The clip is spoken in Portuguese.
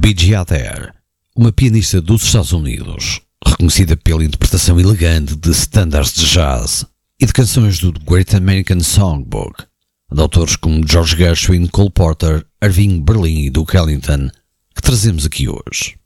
Bridget Adair, uma pianista dos Estados Unidos, reconhecida pela interpretação elegante de standards de jazz e de canções do Great American Songbook, de autores como George Gershwin, Cole Porter, Irving Berlin e Duke Ellington, que trazemos aqui hoje.